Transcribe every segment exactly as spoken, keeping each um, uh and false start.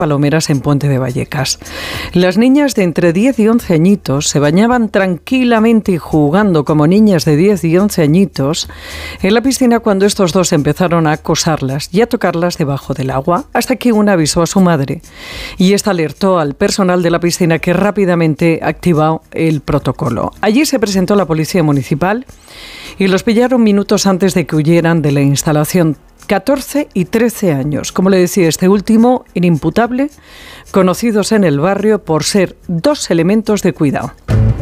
Palomeras en Puente de Vallecas. Las niñas de entre diez y once añitos se bañaban tranquilamente y jugando como niñas de diez y once añitos en la piscina cuando estos dos empezaron a acosarlas y a tocarlas debajo del agua, hasta que una avisó a su madre y esta alertó al personal de la piscina, que rápidamente activó el protocolo. Allí se presentó la policía municipal y los pillaron minutos antes de que huyeran de la instalación. catorce y trece años, como le decía, este último inimputable, conocidos en el barrio por ser dos elementos de cuidado.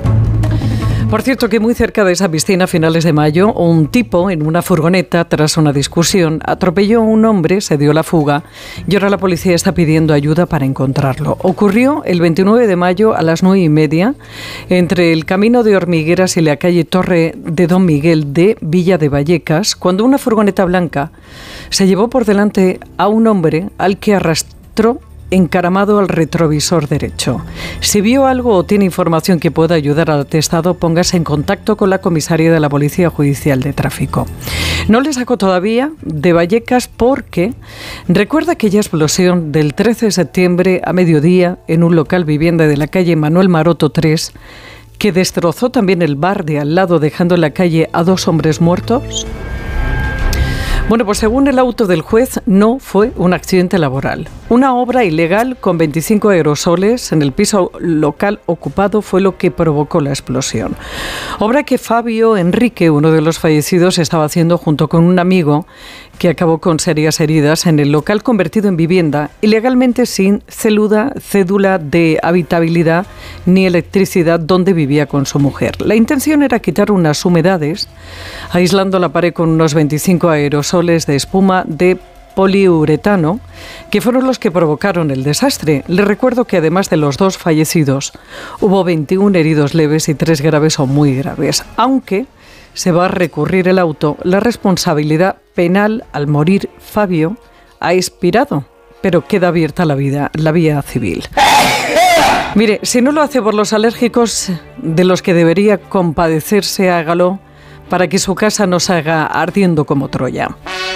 Por cierto, que muy cerca de esa piscina, a finales de mayo, un tipo en una furgoneta, tras una discusión, atropelló a un hombre, se dio la fuga y ahora la policía está pidiendo ayuda para encontrarlo. Ocurrió el veintinueve de mayo a las nueve y media entre el Camino de Hormigueras y la calle Torre de Don Miguel de Villa de Vallecas, cuando una furgoneta blanca se llevó por delante a un hombre al que arrastró encaramado al retrovisor derecho. Si vio algo o tiene información que pueda ayudar al atestado, póngase en contacto con la comisaría de la Policía Judicial de Tráfico. No le saco todavía de Vallecas porque recuerda aquella explosión del trece de septiembre a mediodía en un local vivienda de la calle Manuel Maroto tres, que destrozó también el bar de al lado, dejando en la calle a dos hombres muertos. Bueno, pues según el auto del juez, no fue un accidente laboral. Una obra ilegal con veinticinco aerosoles en el piso local ocupado fue lo que provocó la explosión. Obra que Fabio Enrique, uno de los fallecidos, estaba haciendo junto con un amigo, que acabó con serias heridas en el local convertido en vivienda, ilegalmente sin cédula, cédula de habitabilidad ni electricidad, donde vivía con su mujer. La intención era quitar unas humedades, aislando la pared con unos veinticinco aerosoles de espuma de poliuretano, que fueron los que provocaron el desastre. Les recuerdo que además de los dos fallecidos, hubo veintiún heridos leves y tres graves o muy graves, aunque se va a recurrir el auto. La responsabilidad penal al morir Fabio ha expirado, pero queda abierta la, vida, la vía civil. Mire, si no lo hace por los alérgicos de los que debería compadecerse, hágalo para que su casa no se haga ardiendo como Troya.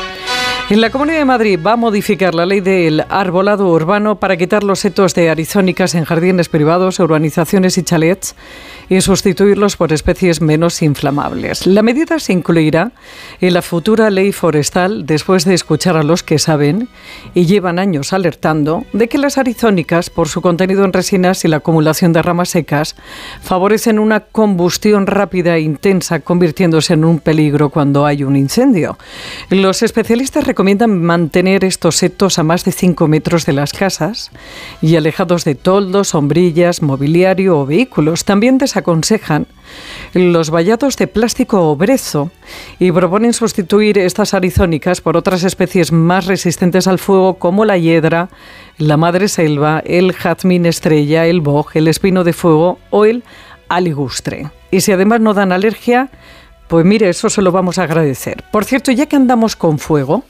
En la Comunidad de Madrid va a modificar la ley del arbolado urbano para quitar los setos de arizónicas en jardines privados, urbanizaciones y chalets y sustituirlos por especies menos inflamables. La medida se incluirá en la futura ley forestal, después de escuchar a los que saben y llevan años alertando de que las arizónicas, por su contenido en resinas y la acumulación de ramas secas, favorecen una combustión rápida e intensa, convirtiéndose en un peligro cuando hay un incendio. Los especialistas recomiendan mantener estos setos a más de cinco metros de las casas y alejados de toldos, sombrillas, mobiliario o vehículos. También desaconsejan los vallados de plástico o brezo y proponen sustituir estas arizónicas por otras especies más resistentes al fuego, como la hiedra, la madreselva, el jazmín estrella, el boj, el espino de fuego o el aligustre. Y si además no dan alergia, pues mire, eso se lo vamos a agradecer. Por cierto, ya que andamos con fuego,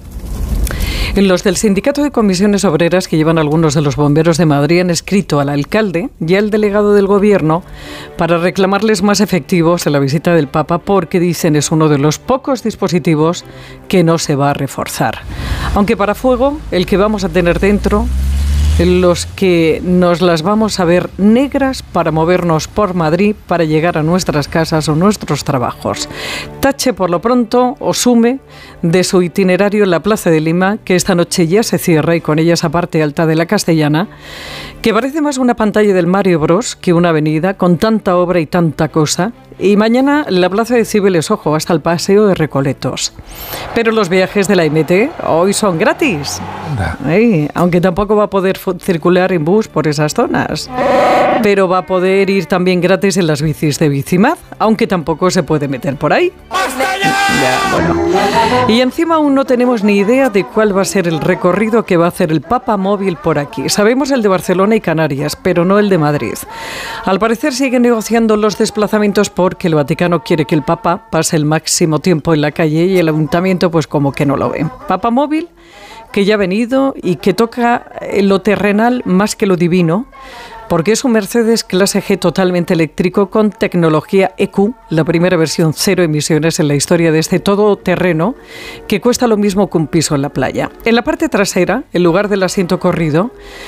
los del Sindicato de Comisiones Obreras, que llevan algunos de los bomberos de Madrid, han escrito al alcalde y al delegado del gobierno para reclamarles más efectivos en la visita del Papa, porque dicen es uno de los pocos dispositivos que no se va a reforzar. Aunque para fuego, el que vamos a tener dentro, los que nos las vamos a ver negras para movernos por Madrid, para llegar a nuestras casas o nuestros trabajos. Tache por lo pronto o sume de su itinerario en la Plaza de Lima, que esta noche ya se cierra, y con ella esa parte alta de la Castellana, que parece más una pantalla del Mario Bros que una avenida, con tanta obra y tanta cosa. Y mañana la Plaza de Cibeles, ojo, hasta el Paseo de Recoletos. Pero los viajes de la M T hoy son gratis. Ay, aunque tampoco va a poder circular en bus por esas zonas. Pero va a poder ir también gratis en las bicis de Bicimad, aunque tampoco se puede meter por ahí. Ya, bueno. Y encima aún no tenemos ni idea de cuál va a ser el recorrido que va a hacer el Papa móvil por aquí. Sabemos el de Barcelona y Canarias, pero no el de Madrid. Al parecer siguen negociando los desplazamientos porque el Vaticano quiere que el Papa pase el máximo tiempo en la calle y el ayuntamiento pues como que no lo ve. Papa móvil, que ya ha venido y que toca lo terrenal más que lo divino, porque es un Mercedes clase G totalmente eléctrico con tecnología E Q, la primera versión cero emisiones en la historia de este todoterreno, que cuesta lo mismo que un piso en la playa. En la parte trasera, en lugar del asiento corrido,